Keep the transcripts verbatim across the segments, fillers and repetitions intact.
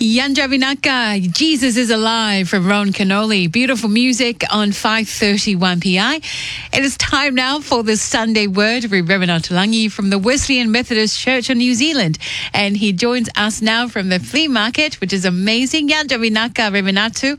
Yanja Vinaka, Jesus is Alive from Ron Canoli. Beautiful music on five thirty-one P I. It is time now for the Sunday Word with Reverend Ottolenghi from the Wesleyan Methodist Church of New Zealand. And he joins us now from the flea market, which is amazing. Yanja Vinaka, Reverend Atu.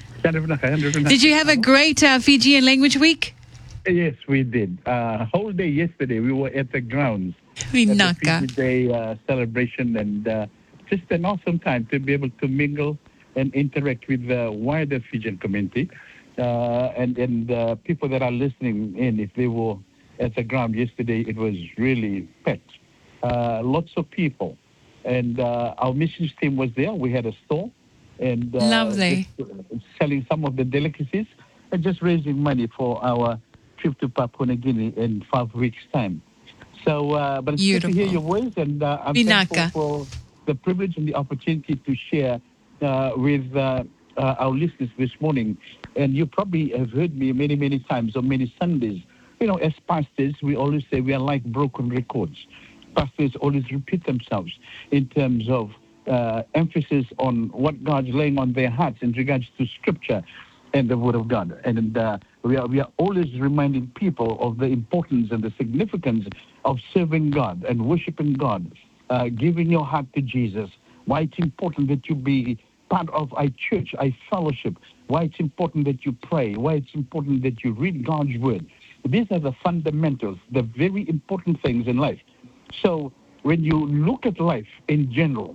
Did you have a great uh, Fijian language week? Yes, we did. Uh, whole day yesterday, we were at the grounds. Vinaka. At the Fiji Day uh, celebration, and uh, just an awesome time to be able to mingle and interact with the wider Fijian community. Uh, and and uh, people that are listening in, if they were at the ground yesterday, it was really packed. Uh, lots of people. And uh, our missions team was there. We had a store. And uh, Lovely. just, uh, selling some of the delicacies and just raising money for our trip to Papua New Guinea in five weeks' time. So, uh, but it's Beautiful. good to hear your voice, and uh, I'm Vinaka. thankful for the privilege and the opportunity to share uh, with uh, uh, our listeners this morning. And you probably have heard me many, many times on many Sundays. You know, as pastors, we always say we are like broken records. Pastors always repeat themselves in terms of uh, emphasis on what God's laying on their hearts in regards to Scripture and the Word of God. And uh, we are we are always reminding people of the importance and the significance of serving God and worshiping God, uh, giving your heart to Jesus, why it's important that you be part of a church, a fellowship, why it's important that you pray, why it's important that you read God's Word. These are the fundamentals, the very important things in life. So when you look at life in general,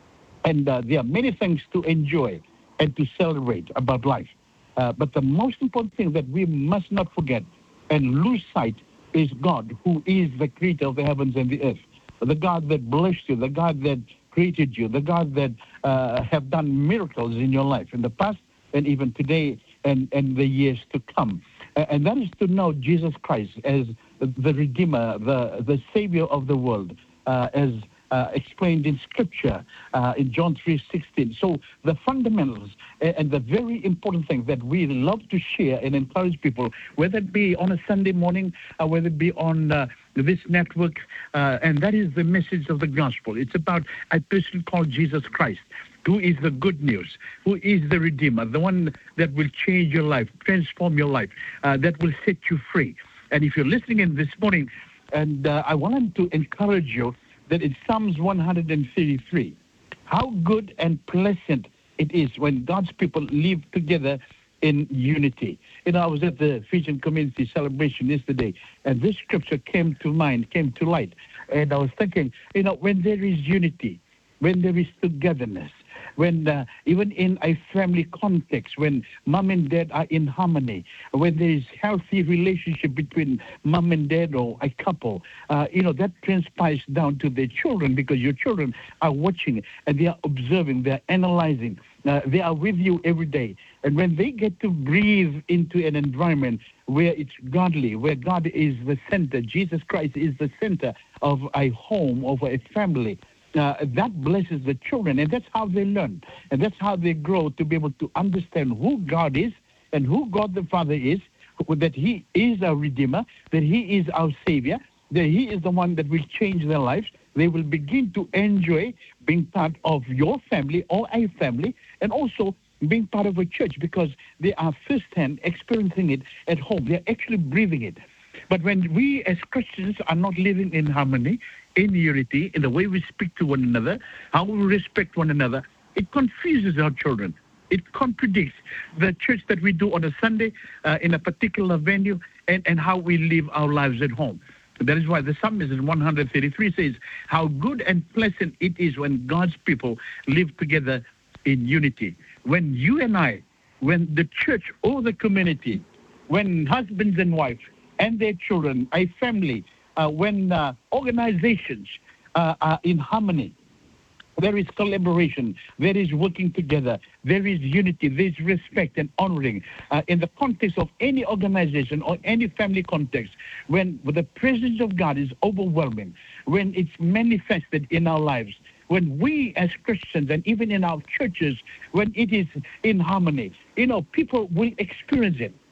and uh, there are many things to enjoy and to celebrate about life. Uh, but the most important thing that we must not forget and lose sight is God, who is the creator of the heavens and the earth. The God that blessed you, the God that created you, the God that uh, have done miracles in your life in the past and even today and, and the years to come. Uh, and that is to know Jesus Christ as the Redeemer, the, the Savior of the world, uh, as Uh, explained in Scripture uh, in John three sixteen. So the fundamentals and, and the very important thing that we love to share and encourage people, whether it be on a Sunday morning, or whether it be on uh, this network, uh, and that is the message of the gospel. It's about a person called Jesus Christ, who is the good news, who is the Redeemer, the one that will change your life, transform your life, uh, that will set you free. And if you're listening in this morning, and uh, I wanted to encourage you that it's Psalms one thirty-three. How good and pleasant it is when God's people live together in unity. You know, I was at the Fijian community celebration yesterday, and this scripture came to mind, came to light. And I was thinking, you know, when there is unity, when there is togetherness, when uh, even in a family context, when mom and dad are in harmony, when there is healthy relationship between mom and dad or a couple, uh, you know, that transpires down to their children, because your children are watching and they are observing, they are analyzing, uh, they are with you every day. And when they get to breathe into an environment where it's godly, where God is the center, Jesus Christ is the center of a home, of a family, Uh, that blesses the children, and that's how they learn, and that's how they grow to be able to understand who God is and who God the Father is, that He is our Redeemer, that He is our Savior, that He is the one that will change their lives. They will begin to enjoy being part of your family or a family, and also being part of a church, because they are firsthand experiencing it at home. They're actually breathing it. But when we as Christians are not living in harmony, in unity, in the way we speak to one another, how we respect one another, it confuses our children. It contradicts the church that we do on a Sunday uh, in a particular venue, and, and how we live our lives at home. That is why the psalmist in one thirty-three says, how good and pleasant it is when God's people live together in unity. When you and I, when the church or the community, when husbands and wives and their children, a family, uh, when uh, organizations uh, are in harmony, there is collaboration, there is working together, there is unity, there is respect and honoring. Uh, in the context of any organization or any family context, when the presence of God is overwhelming, when it's manifested in our lives, when we as Christians and even in our churches, when it is in harmony, you know, people will experience it.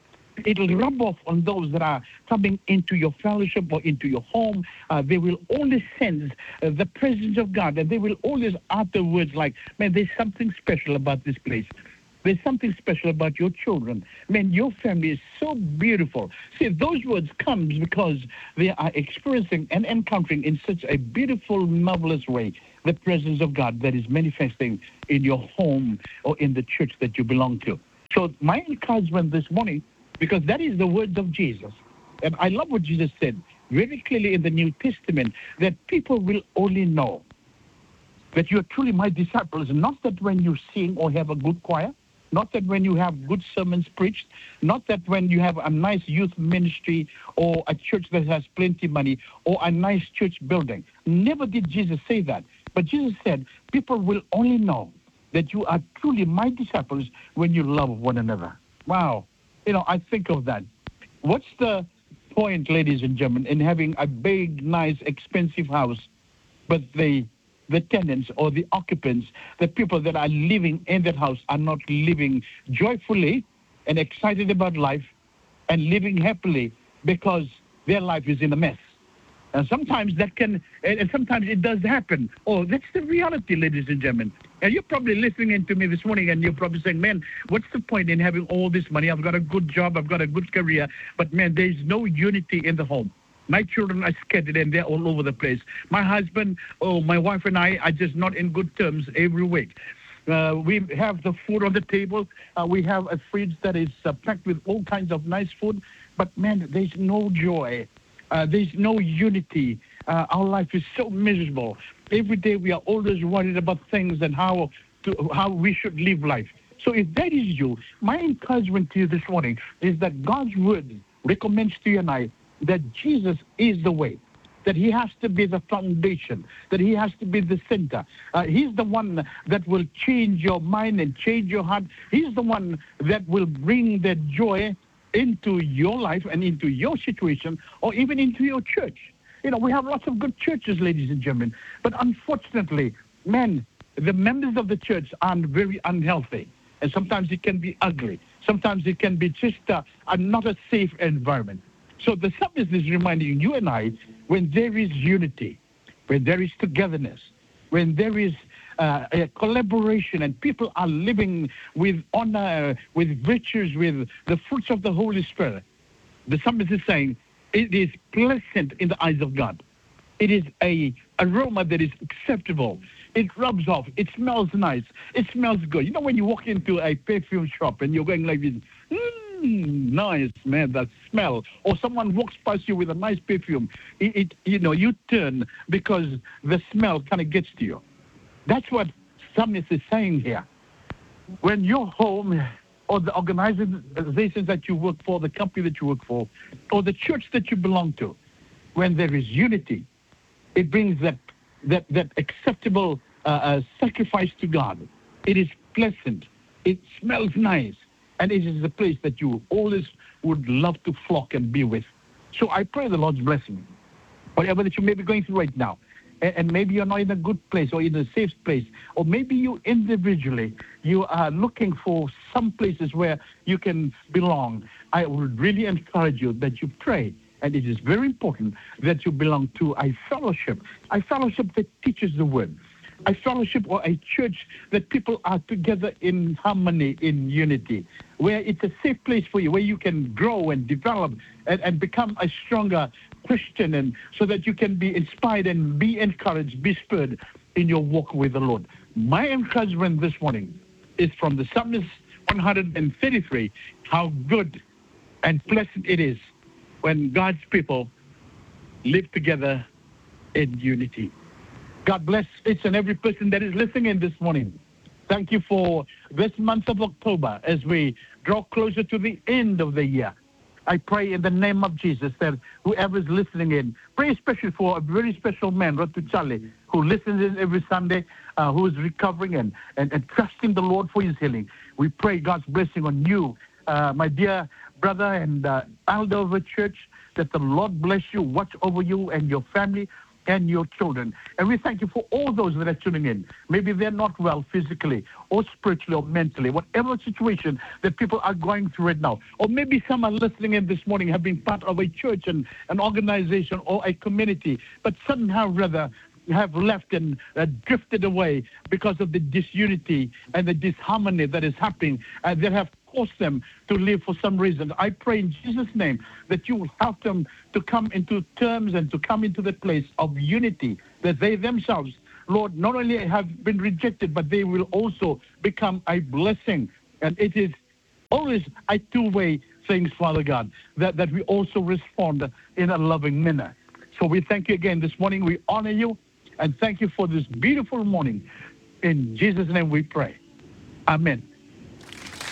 It'll rub off on those that are coming into your fellowship or into your home. Uh, they will always sense uh, the presence of God, and they will always utter words like, man, there's something special about this place. There's something special about your children. Man, your family is so beautiful. See, those words come because they are experiencing and encountering in such a beautiful, marvelous way the presence of God that is manifesting in your home or in the church that you belong to. So my encouragement this morning, because that is the words of Jesus, and I love what Jesus said very clearly in the New Testament, that people will only know that you are truly my disciples, not that when you sing or have a good choir, not that when you have good sermons preached, not that when you have a nice youth ministry or a church that has plenty of money or a nice church building. Never did Jesus say that. But Jesus said, people will only know that you are truly my disciples when you love one another. Wow. You know, I think of that. What's the point, ladies and gentlemen, in having a big, nice, expensive house, but they the tenants or the occupants, the people that are living in that house are not living joyfully and excited about life and living happily because their life is in a mess. And sometimes that can, and sometimes it does happen. Oh, that's the reality, ladies and gentlemen. And you're probably listening in to me this morning and you're probably saying, man, what's the point in having all this money? I've got a good job, I've got a good career, but man, there's no unity in the home. My children are scattered and they're all over the place. My husband, oh, my wife and I are just not in good terms every week. Uh, we have the food on the table. Uh, we have a fridge that is uh, packed with all kinds of nice food. But, man, there's no joy. Uh, there's no unity. Uh, our life is so miserable. Every day we are always worried about things and how to, how we should live life. So if that is you, my encouragement to you this morning is that God's word recommends to you and I that Jesus is the way, that he has to be the foundation, that he has to be the center. Uh, he's the one that will change your mind and change your heart. He's the one that will bring that joy into your life and into your situation or even into your church. You know, we have lots of good churches, ladies and gentlemen, but unfortunately, man, the members of the church are very unhealthy. And sometimes it can be ugly. Sometimes it can be just uh, a, not a safe environment. So the psalmist is reminding you and I, when there is unity, when there is togetherness, when there is uh, a collaboration and people are living with honor, with virtues, with the fruits of the Holy Spirit, the psalmist is saying, it is pleasant in the eyes of God. It is a aroma that is acceptable. It rubs off. It smells nice. It smells good. You know, when you walk into a perfume shop and you're going like this, mm, nice, man, that smell. Or someone walks past you with a nice perfume. It, it you know, you turn because the smell kind of gets to you. That's what psalmist is saying here. When your home or the organizations that you work for, the company that you work for, or the church that you belong to, when there is unity, it brings that that, that acceptable uh, uh, sacrifice to God. It is pleasant. It smells nice. And it is a place that you always would love to flock and be with. So I pray the Lord's blessing. Whatever that you may be going through right now, and, and maybe you're not in a good place or in a safe place, or maybe you individually, you are looking for some places where you can belong. I would really encourage you that you pray. And it is very important that you belong to a fellowship, a fellowship that teaches the word, a fellowship or a church that people are together in harmony, in unity, where it's a safe place for you, where you can grow and develop and, and become a stronger Christian, and so that you can be inspired and be encouraged, be spurred in your walk with the Lord. My encouragement this morning is from the Psalm one thirty-three, how good and pleasant it is when God's people live together in unity. God bless each and every person that is listening in this morning. Thank you for this month of October as we draw closer to the end of the year. I pray in the name of Jesus that whoever is listening in, pray especially for a very special man, Ratu Charlie, who listens in every Sunday, uh, who is recovering and, and, and trusting the Lord for his healing. We pray God's blessing on you, uh, my dear brother and uh, elder of the church, that the Lord bless you, watch over you and your family, and your children. And we thank you for all those that are tuning in. Maybe they're not well physically or spiritually or mentally, whatever situation that people are going through right now. Or maybe some are listening in this morning, have been part of a church and an organization or a community, but somehow rather have left and uh, drifted away because of the disunity and the disharmony that is happening, and that have caused them to live for some reason. I pray in Jesus' name that you will help them to come into terms and to come into the place of unity, that they themselves, Lord, not only have been rejected, but they will also become a blessing. And it is always a two-way thing, Father God, that, that we also respond in a loving manner. So we thank you again this morning. We honor you and thank you for this beautiful morning. In Jesus' name we pray. Amen.